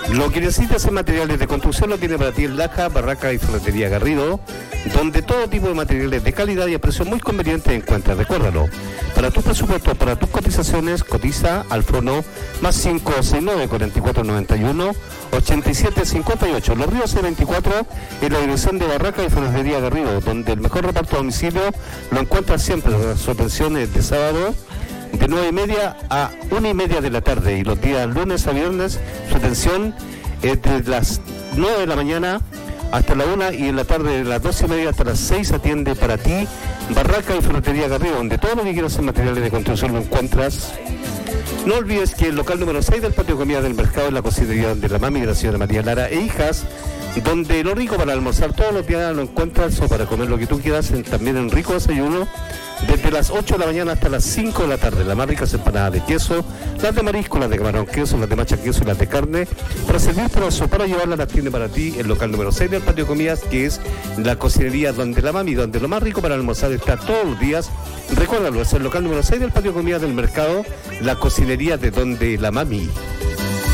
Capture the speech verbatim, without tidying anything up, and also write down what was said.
Lo que necesitas en materiales de construcción lo tiene para ti en Laja, Barraca y Ferretería Garrido, donde todo tipo de materiales de calidad y a precio muy conveniente encuentras. Recuérdalo, para tus presupuestos, para tus cotizaciones, cotiza al fono más cinco seis nueve, cuatro cuatro nueve uno, ocho siete cinco ocho. Los Ríos C veinticuatro en la dirección de Barraca y Ferretería Garrido, donde el mejor reparto a domicilio lo encuentras siempre. Su atención es de sábado de nueve y media a una y media de la tarde, y los días lunes a viernes su atención es de las nueve de la mañana hasta la una, y en la tarde de las doce y media hasta las seis atiende para ti Barraca y Ferretería Garrido, donde todo lo que quieras en materiales de construcción lo encuentras. No olvides que el local número seis del patio de comida del mercado es la cocinería de la mami de la señora María Lara e hijas, donde lo rico para almorzar todos los días lo encuentras, o para comer lo que tú quieras, en, también en rico desayuno, desde las ocho de la mañana hasta las cinco de la tarde. Las más ricas empanadas de queso, las de marisco, las de camarón queso, las de macha queso y las de carne, para servir trozo, para llevarla, las tiene para ti el local número seis del patio de comidas, que es la cocinería donde la mami, donde lo más rico para almorzar está todos los días. Recuérdalo, es el local número seis del patio de comidas del mercado, la cocinería de donde la mami.